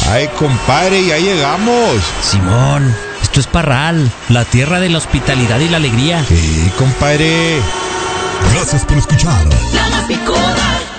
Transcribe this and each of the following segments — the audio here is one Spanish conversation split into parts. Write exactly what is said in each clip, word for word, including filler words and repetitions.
Ay, compadre, ya llegamos. Simón, esto es Parral, la tierra de la hospitalidad y la alegría. Sí, compadre. Gracias por escuchar. La Más Picuda.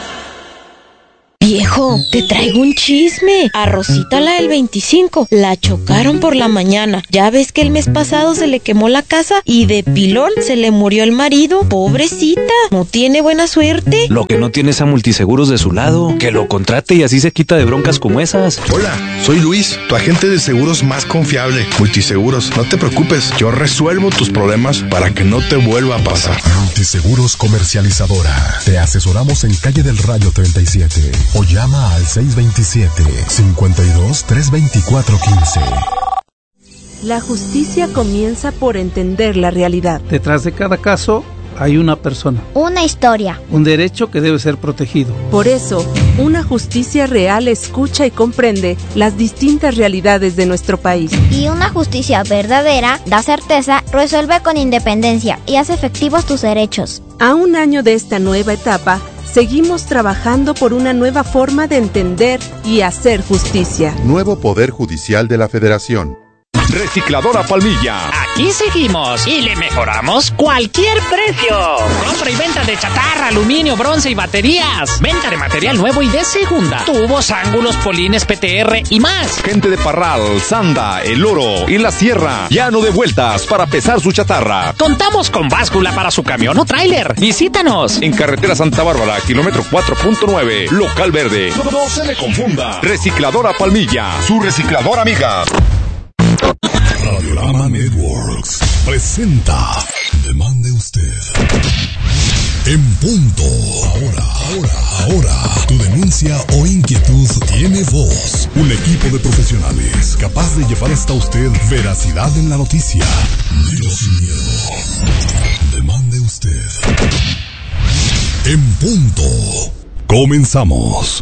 Viejo, te traigo un chisme. A Rosita, la del veinticinco, la chocaron por la mañana. Ya ves que el mes pasado se le quemó la casa y de pilón se le murió el marido. Pobrecita, no tiene buena suerte. Lo que no tiene es a Multiseguros de su lado. Que lo contrate y así se quita de broncas como esas. Hola, soy Luis, tu agente de seguros más confiable. Multiseguros, no te preocupes, yo resuelvo tus problemas para que no te vuelva a pasar. Multiseguros Comercializadora. Te asesoramos en Calle del Rayo treinta y siete. O llama al seis dos siete, cinco dos, tres dos cuatro uno cinco. La justicia comienza por entender la realidad. Detrás de cada caso hay una persona. Una historia. Un derecho que debe ser protegido. Por eso, una justicia real escucha y comprende las distintas realidades de nuestro país. Y una justicia verdadera da certeza, resuelve con independencia y hace efectivos tus derechos. A un año de esta nueva etapa, seguimos trabajando por una nueva forma de entender y hacer justicia. Nuevo Poder Judicial de la Federación. Recicladora Palmilla. Aquí seguimos y le mejoramos cualquier precio. Compra y venta de chatarra, aluminio, bronce y baterías. Venta de material nuevo y de segunda. Tubos, ángulos, polines, P T R y más. Gente de Parral, Sanda, El Oro y La Sierra. Ya no de vueltas para pesar su chatarra. Contamos con báscula para su camión o tráiler. Visítanos. En Carretera Santa Bárbara, kilómetro cuatro punto nueve. Local Verde. No, no se le confunda. Recicladora Palmilla. Su recicladora amiga. Radiorama Networks presenta Demande Usted. En punto. Ahora, ahora, ahora. Tu denuncia o inquietud tiene voz. Un equipo de profesionales capaz de llevar hasta usted veracidad en la noticia. Dilo sin miedo. Demande Usted. En punto. Comenzamos.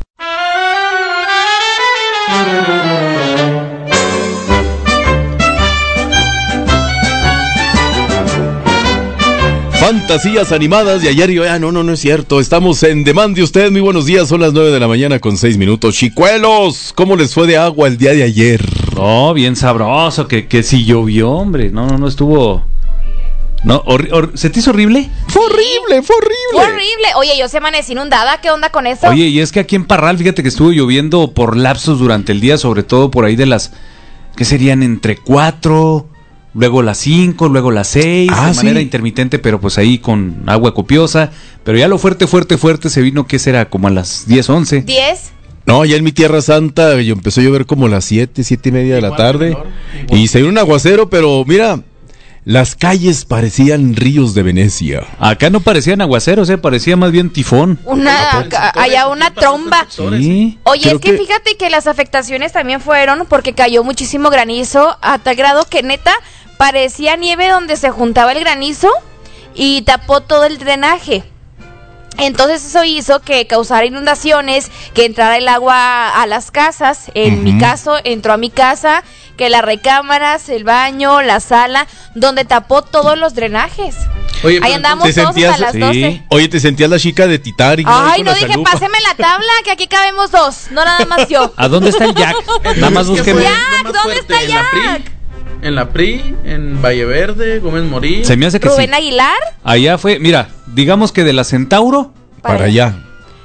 Fantasías animadas de ayer y hoy. Ah, no, no, no es cierto. Estamos en Demande Usted. Muy buenos días. Son las nueve de la mañana con seis minutos. Chicuelos, ¿cómo les fue de agua el día de ayer? No, bien sabroso. Que, que sí llovió, hombre. No, no, no estuvo. No, hor- hor- ¿se te hizo horrible? Fue horrible, fue horrible. Fue horrible. Oye, yo se amanecí inundada. ¿Qué onda con eso? Oye, y es que aquí en Parral, fíjate que estuvo lloviendo por lapsos durante el día, sobre todo por ahí de las, ¿qué serían? Entre cuatro, luego las cinco, luego las seis, ah, de ¿sí? manera intermitente, pero pues ahí con agua copiosa. Pero ya lo fuerte, fuerte, fuerte se vino, ¿qué será? Como a las diez, once. ¿diez? No, ya en mi Tierra Santa y empezó a llover como a las siete, siete y media de la tarde. Menor, y se dio un aguacero, pero mira, las calles parecían ríos de Venecia. Acá no parecían aguaceros, eh, parecía más bien tifón. Una, allá una tromba. Sí. Oye, Creo es que, que fíjate que las afectaciones también fueron porque cayó muchísimo granizo a tal grado que neta parecía nieve donde se juntaba el granizo y tapó todo el drenaje. Entonces eso hizo que causara inundaciones, que entrara el agua a las casas. En uh-huh. mi caso, entró a mi casa, que las recámaras, el baño, la sala, donde tapó todos los drenajes. Oye, ahí andamos todos hasta las sí. doce. Oye, ¿te sentías la chica de Titanic? Ay, no, dije, chalupa. Páseme la tabla, que aquí cabemos dos, no nada más yo. ¿A dónde está el Jack? Nada más búsqueme. Jack, ¿dónde está Jack? En la P R I, en Valle Verde, Gómez Morín. Se me hace que Rubén sí. Aguilar. Allá fue, mira, digamos que de la Centauro para, para allá.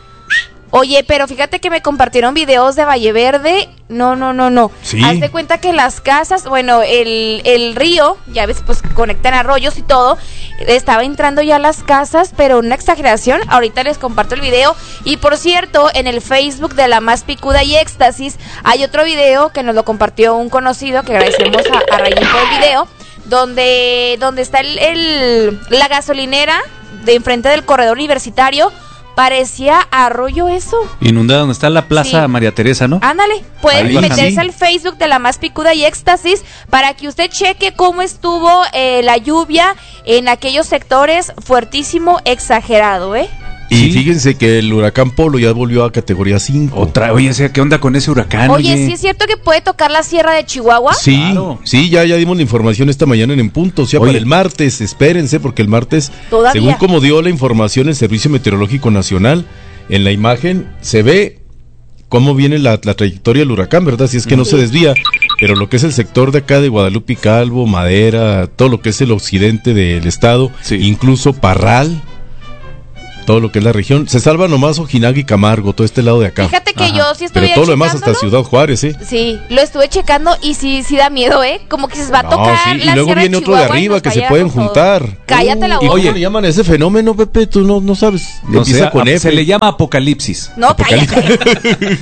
Oye, pero fíjate que me compartieron videos de Valle Verde. No, no, no, no. Sí. Haz de cuenta que las casas, bueno, el, el río, ya ves, pues conectan arroyos y todo. Estaba entrando ya a las casas, pero una exageración. Ahorita les comparto el video. Y por cierto, en el Facebook de La Más Picuda y Éxtasis hay otro video que nos lo compartió un conocido, que agradecemos a, a Rayín por el video, donde, donde está el, el, la gasolinera de enfrente del corredor universitario. Parecía arroyo eso. Inundada, donde está la plaza sí. María Teresa, ¿no? Ándale, pueden ahí meterse sí. al Facebook de La Más Picuda y Éxtasis para que usted cheque cómo estuvo eh, la lluvia en aquellos sectores. Fuertísimo, exagerado, ¿eh? Y sí. fíjense que el huracán Polo ya volvió a categoría cinco. Otra, oye, ¿qué onda con ese huracán? Oye, oye, ¿sí es cierto que puede tocar la sierra de Chihuahua? Sí, claro. sí, ya, ya dimos la información esta mañana en En Punto. O sea, oye, para el martes, espérense, porque el martes, ¿todavía? Según como dio la información el Servicio Meteorológico Nacional, en la imagen se ve cómo viene la, la trayectoria del huracán, ¿verdad? Si es que no se desvía, pero lo que es el sector de acá de Guadalupe y Calvo, Madera, todo lo que es el occidente del estado, sí. incluso Parral, todo lo que es la región, se salva nomás Ojinaga y Camargo, todo este lado de acá. Fíjate que Ajá. yo sí estuve Pero todo lo demás hasta Ciudad Juárez, ¿eh? Sí, lo estuve checando y sí, sí da miedo, ¿eh? Como que se va a no, tocar sí. la Y luego viene otro de arriba que se pueden juntar. Todo. Cállate la boca. ¿Y oye, le llaman a ese fenómeno, Pepe? Tú no, no sabes. No Empieza sé, con F. Se le llama apocalipsis. No, apocalipsis. cállate.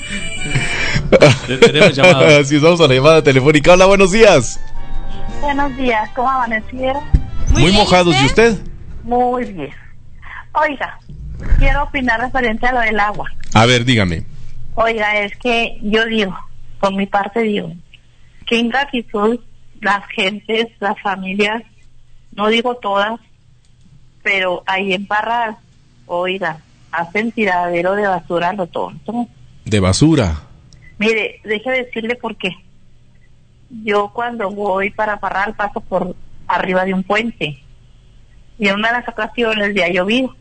Tenemos llamada. Así es, vamos a la llamada telefónica. Hola, buenos días. Buenos días, ¿cómo amanecieron? Muy, Muy bien, mojados, ¿y usted? Muy bien. Oiga, quiero opinar referente a lo del agua. A ver, dígame. Oiga, es que yo digo, por mi parte digo, que ingratitud las gentes, las familias, no digo todas, pero ahí en Parral, oiga, hacen tiradero de basura a lo tonto. ¿De basura? Mire, deje decirle por qué. Yo cuando voy para Parral paso por arriba de un puente, y en una de las ocasiones ya ha llovido.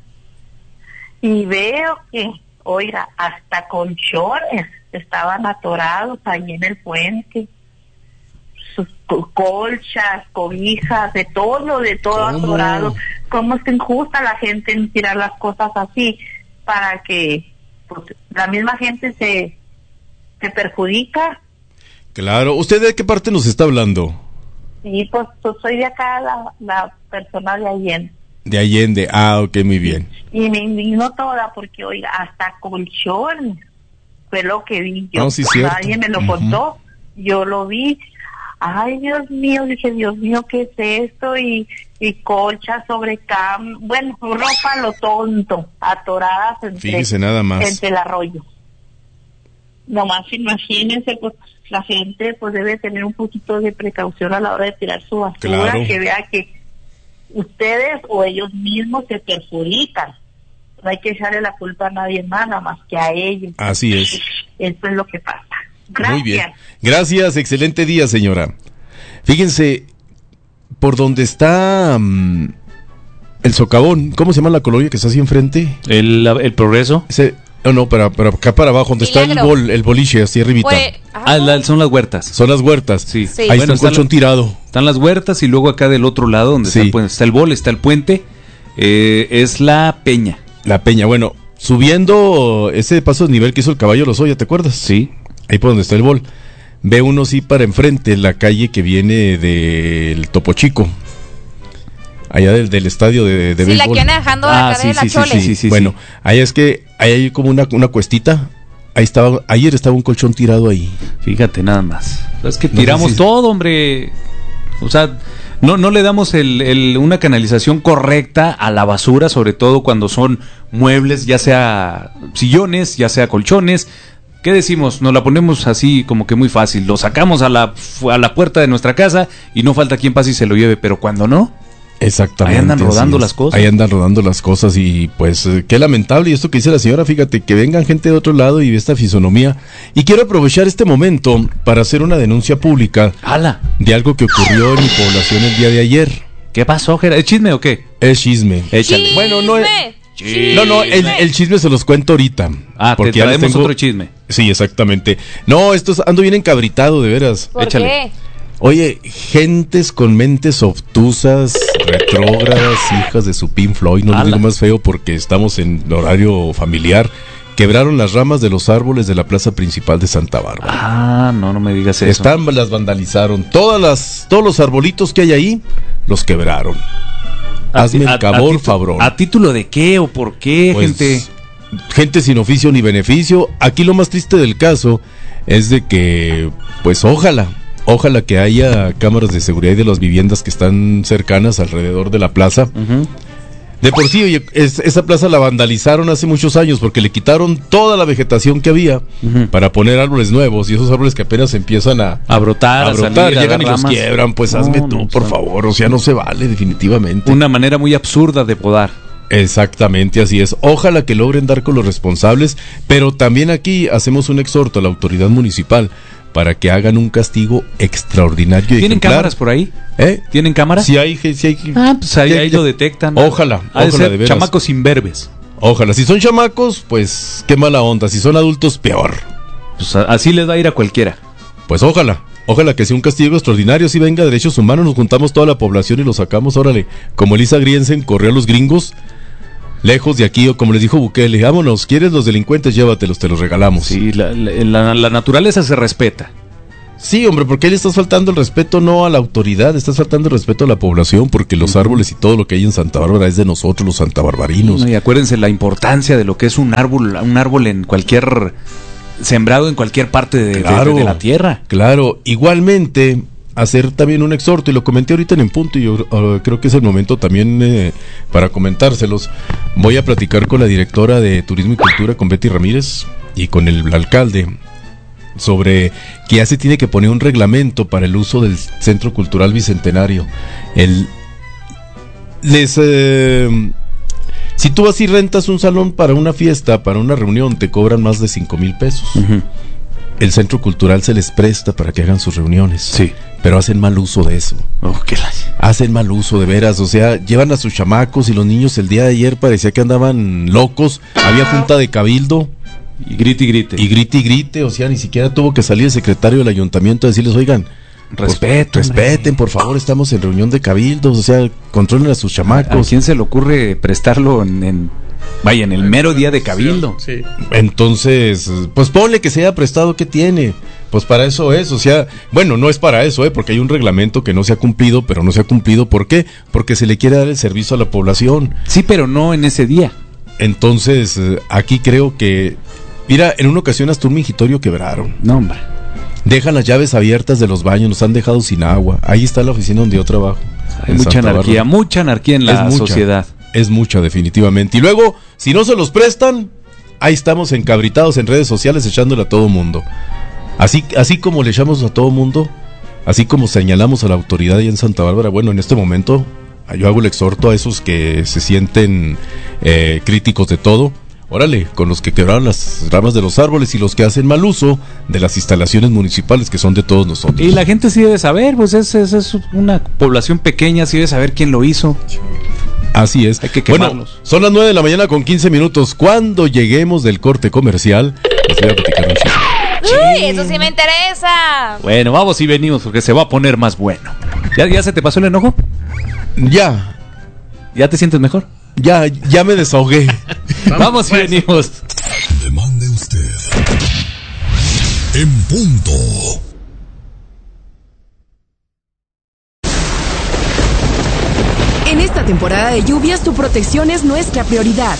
Y veo que, oiga, hasta colchones estaban atorados ahí en el puente. Sus colchas, cobijas, de todo, de todo ¿Cómo? atorado. ¿Cómo es injusta la gente en tirar las cosas así? Para que pues, la misma gente se, se perjudica. Claro. ¿Usted de qué parte nos está hablando? Sí, pues, pues soy de acá, la, la persona de Allende. De Allende, ah, ok, muy bien. Y me indignó toda porque, oiga, hasta colchón fue lo que vi yo. No, sí, cierto. Alguien me lo uh-huh. contó, yo lo vi. Ay, Dios mío, dije, Dios mío, ¿qué es esto? Y, y colchas sobre cam, bueno, ropa a lo tonto, atoradas entre, Fíjese nada más. entre el arroyo. Nomás imagínense, pues la gente pues debe tener un poquito de precaución a la hora de tirar su basura, claro. que vea que ustedes o ellos mismos se perjudican. No hay que echarle la culpa a nadie más, nada más que a ellos. Así es. Eso es lo que pasa. Gracias. Muy bien. Gracias, excelente día, señora. Fíjense, por donde está um, el socavón, ¿cómo se llama la colonia que está así enfrente? El, el Progreso. Ese, no, no, para, para acá para abajo, donde está el, bol, el boliche, así arribita. Pues, ah, la, son las huertas. Son las huertas. Sí. sí. Ahí bueno, está un colchón la, tirado. Están las huertas y luego acá del otro lado, donde sí. está, el, está el bol, está el puente, eh, es la Peña. La Peña, bueno, subiendo ese paso de nivel que hizo el Caballo Lozoya, ¿te acuerdas? Sí. Ahí por donde está el bol. Ve uno sí para enfrente, la calle que viene del Topo Chico. Allá del, del estadio de, de sí, béisbol. la que viene dejando ah, acá sí, de la sí, Chole. Sí, sí, sí, bueno, sí. ahí es que ahí hay como una, una cuestita. Ahí estaba, ayer estaba un colchón tirado ahí. Fíjate nada más. Es que tiramos no sé si... todo, hombre. O sea, no, no le damos el, el, una canalización correcta a la basura, sobre todo cuando son muebles, ya sea sillones, ya sea colchones. ¿Qué decimos? Nos la ponemos así como que muy fácil. Lo sacamos a la, a la puerta de nuestra casa y no falta quien pase y se lo lleve. Pero cuando no, exactamente. ahí andan rodando las cosas. Ahí andan rodando las cosas y pues eh, qué lamentable. Y esto que dice la señora, fíjate, que vengan gente de otro lado y ve esta fisonomía. Y quiero aprovechar este momento para hacer una denuncia pública ¡Hala! de algo que ocurrió en mi población el día de ayer. ¿Qué pasó, Gerard? ¿Es chisme o qué? Es chisme. Échale. Bueno, no es... No, no, el, el chisme se los cuento ahorita. Ah, porque ya traemos tengo... otro chisme. Sí, exactamente. No, esto es... ando bien encabritado, de veras. ¿Por Échale. qué? Oye, gentes con mentes obtusas, retrógradas, hijas de su Pink Floyd, no les digo más feo porque estamos en horario familiar, quebraron las ramas de los árboles de la plaza principal de Santa Bárbara. Ah, no, no me digas eso. Están, las vandalizaron. Todas las, todos los arbolitos que hay ahí, los quebraron. Hazme el favor, Fabrón. ¿A título de qué o por qué, pues, gente? Gente sin oficio ni beneficio. Aquí lo más triste del caso es de que, pues ojalá, ojalá que haya cámaras de seguridad de las viviendas que están cercanas alrededor de la plaza. Uh-huh. De por sí, oye, es, esa plaza la vandalizaron hace muchos años porque le quitaron toda la vegetación que había uh-huh. para poner árboles nuevos y esos árboles que apenas empiezan a, a brotar, a, brotar, salir, llegan a y los ramas. quiebran. Pues no, hazme tú, no, por no. favor, o sea, no se vale definitivamente. Una manera muy absurda de podar. Exactamente, así es. Ojalá que logren dar con los responsables, pero también aquí hacemos un exhorto a la autoridad municipal para que hagan un castigo extraordinario. ¿Tienen ejemplar. cámaras por ahí? ¿Eh? ¿Tienen cámaras? Sí hay, sí hay. Ah, pues ahí, sí ahí hay, lo detectan. Ojalá, ha de ojalá ser de veras. chamacos imberbes. Ojalá. Si son chamacos, pues qué mala onda. Si son adultos, peor. Pues así les va a ir a cualquiera. Pues ojalá. Ojalá que sea un castigo extraordinario. Si venga derechos humanos, nos juntamos toda la población y lo sacamos. Órale. Como Elisa Griensen corrió a los gringos lejos de aquí, o como les dijo Bukele, vámonos, ¿quieres los delincuentes? Llévatelos, te los regalamos. Sí, la, la, la naturaleza se respeta. Sí, hombre, porque ahí le estás faltando el respeto no a la autoridad, estás faltando el respeto a la población, porque los árboles y todo lo que hay en Santa Bárbara es de nosotros, los santabarbarinos. No, y acuérdense la importancia de lo que es un árbol, un árbol en cualquier, sembrado en cualquier parte de, claro, de, de la tierra. Claro, igualmente hacer también un exhorto, y lo comenté ahorita en En Punto, y yo uh, creo que es el momento también eh, para comentárselos. Voy a platicar con la directora de Turismo y Cultura, con Betty Ramírez, y con el alcalde, sobre que ya se tiene que poner un reglamento para el uso del Centro Cultural Bicentenario. El, les eh, si tú vas y rentas un salón para una fiesta, para una reunión, te cobran más de cinco mil pesos. Uh-huh. El Centro Cultural se les presta para que hagan sus reuniones. Sí. Pero hacen mal uso de eso. Oh, qué la... Hacen mal uso, de veras. O sea, llevan a sus chamacos, y los niños el día de ayer parecía que andaban locos. Había junta de cabildo. Y grite y grite. Y grite y grite. O sea, ni siquiera tuvo que salir el secretario del ayuntamiento a decirles, oigan, respeten, pues, respeten, por favor, estamos en reunión de cabildos. O sea, controlen a sus chamacos. ¿A quién se le ocurre prestarlo en... en... Vaya, en el mero día de cabildo? Sí. Entonces, pues ponle que se haya prestado, ¿qué tiene? Pues para eso es, o sea, bueno, no es para eso, ¿eh? Porque hay un reglamento que no se ha cumplido, pero no se ha cumplido, ¿por qué? Porque se le quiere dar el servicio a la población. Sí, pero no en ese día. Entonces, aquí creo que, mira, en una ocasión hasta un mingitorio quebraron. No, hombre. Dejan las llaves abiertas de los baños, nos han dejado sin agua. Ahí está la oficina donde yo trabajo. Hay mucha Santa anarquía, Bárbara. mucha anarquía en la Es mucha. sociedad. Es mucha, definitivamente. Y luego, si no se los prestan, ahí estamos encabritados en redes sociales echándole a todo mundo. Así, así como le echamos a todo mundo, así como señalamos a la autoridad ahí en Santa Bárbara, bueno, en este momento yo hago el exhorto a esos que se sienten eh, críticos de todo. Órale, con los que quebraron las ramas de los árboles y los que hacen mal uso de las instalaciones municipales que son de todos nosotros. Y la gente sí debe saber, pues es, es, es una población pequeña, sí debe saber quién lo hizo. Así es. Hay que quemarlos. Bueno, son las nueve de la mañana con quince minutos. Cuando lleguemos del corte comercial, les voy a platicar un chiste. Uy, eso sí me interesa. Bueno, vamos y venimos porque se va a poner más bueno. ¿Ya, ya se te pasó el enojo? Ya. ¿Ya te sientes mejor? Ya, ya me desahogué. Vamos, vamos y pues. venimos. Demande usted. En punto. En esta temporada de lluvias, tu protección es nuestra prioridad.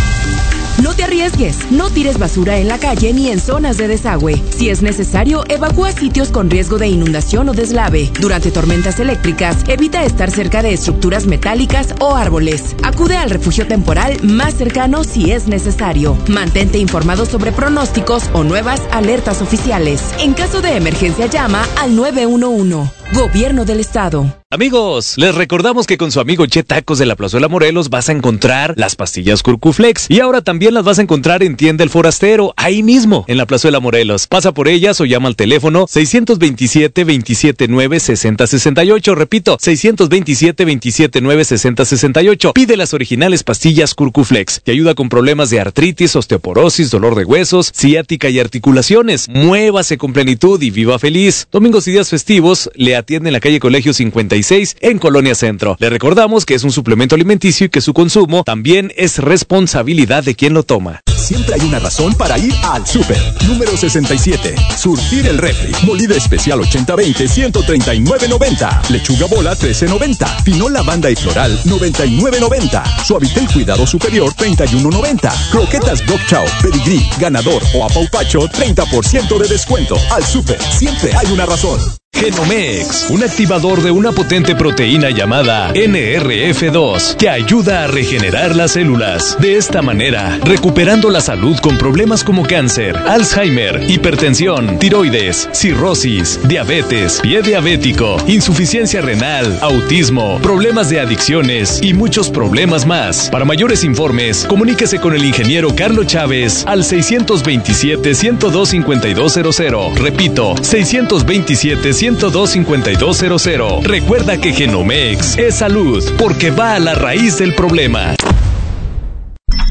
No te arriesgues, no tires basura en la calle ni en zonas de desagüe. Si es necesario, evacúa sitios con riesgo de inundación o deslave. Durante tormentas eléctricas, evita estar cerca de estructuras metálicas o árboles. Acude al refugio temporal más cercano si es necesario. Mantente informado sobre pronósticos o nuevas alertas oficiales. En caso de emergencia, llama al nueve uno uno. Gobierno del Estado. Amigos, les recordamos que con su amigo Che Tacos de la Plazuela Morelos vas a encontrar las pastillas Curcuflex y ahora también las vas a encontrar en Tienda El Forastero, ahí mismo, en la Plazuela Morelos. Pasa por ellas o llama al teléfono seis dos siete, veintisiete nueve, sesenta sesenta y ocho, repito, seis dos siete, veintisiete nueve, sesenta sesenta y ocho. Pide las originales pastillas Curcuflex, te ayuda con problemas de artritis, osteoporosis, dolor de huesos, ciática y articulaciones. Muévase con plenitud y viva feliz. Domingos y días festivos le atiende en la calle Colegio cincuenta y seis en Colonia Centro. Le recordamos que es un suplemento alimenticio y que su consumo también es responsabilidad de quien lo toma. Siempre hay una razón para ir al súper. Número sesenta y siete. Surtir el refri. Molida especial ochenta veinte, ciento treinta y nueve noventa. Lechuga bola trece noventa. Pinol lavanda y floral noventa y nueve noventa. Suavitel cuidado superior treinta y uno noventa. Croquetas Dog Chow, Pedigree, Ganador o Apaupacho treinta por ciento de descuento. Al súper siempre hay una razón. Genomex, un activador de una potente proteína llamada N R F dos que ayuda a regenerar las células. De esta manera, recuperando la salud con problemas como cáncer, Alzheimer, hipertensión, tiroides, cirrosis, diabetes, pie diabético, insuficiencia renal, autismo, problemas de adicciones y muchos problemas más. Para mayores informes, comuníquese con el ingeniero Carlos Chávez al seis dos siete, ciento dos, cincuenta y dos cero cero. Repito, seis dos siete, ciento dos, cincuenta y dos cero cero. Recuerda que Genomex es salud porque va a la raíz del problema.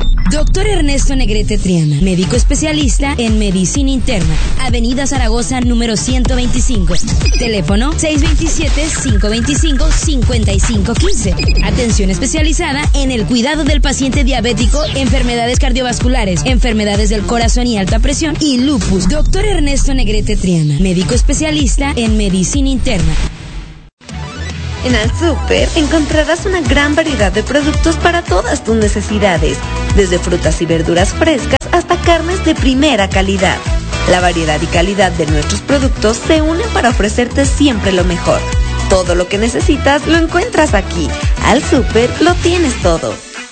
Doctor Ernesto Negrete Triana, médico especialista en medicina interna. Avenida Zaragoza, número ciento veinticinco. Teléfono seis dos siete, cinco dos cinco, cinco cinco uno cinco. Atención especializada en el cuidado del paciente diabético, enfermedades cardiovasculares, enfermedades del corazón y alta presión y lupus. Doctor Ernesto Negrete Triana, médico especialista en medicina interna. En Al Súper encontrarás una gran variedad de productos para todas tus necesidades, desde frutas y verduras frescas hasta carnes de primera calidad. La variedad y calidad de nuestros productos se unen para ofrecerte siempre lo mejor. Todo lo que necesitas lo encuentras aquí. Al Súper lo tienes todo.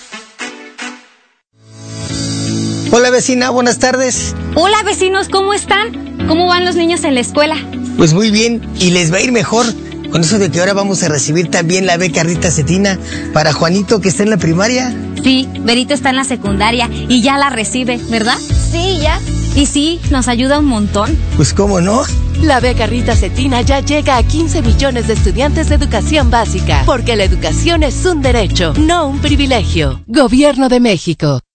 Hola vecina, buenas tardes. Hola vecinos, ¿cómo están? ¿Cómo van los niños en la escuela? Pues muy bien, y les va a ir mejor. Con eso de que ahora vamos a recibir también la beca Rita Cetina para Juanito, que está en la primaria. Sí, Berito está en la secundaria y ya la recibe, ¿verdad? Sí, ya. Y sí, nos ayuda un montón. Pues cómo no. La beca Rita Cetina ya llega a quince millones de estudiantes de educación básica, porque la educación es un derecho, no un privilegio. Gobierno de México.